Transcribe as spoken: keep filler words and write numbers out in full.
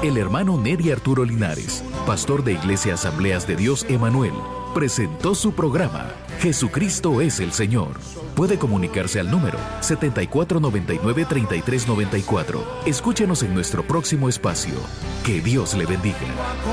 El hermano Neri Arturo Linares, pastor de Iglesia Asambleas de Dios Emanuel, presentó su programa Jesucristo es el Señor. Puede comunicarse al número setenta y cuatro noventa y nueve treinta y tres noventa y cuatro. Escúchenos en nuestro próximo espacio. Que Dios le bendiga.